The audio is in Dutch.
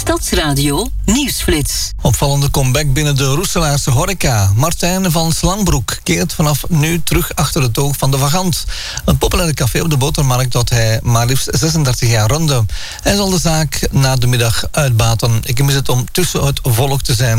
Stadsradio Nieuwsflits. Opvallende comeback binnen de Roeselaarse horeca. Martijn van Slangbroek keert vanaf nu terug achter het oog van de Vagant. Een populaire café op de Botermarkt dat hij maar liefst 36 jaar runde. Hij zal de zaak na de middag uitbaten. Ik mis het om tussen het volk te zijn.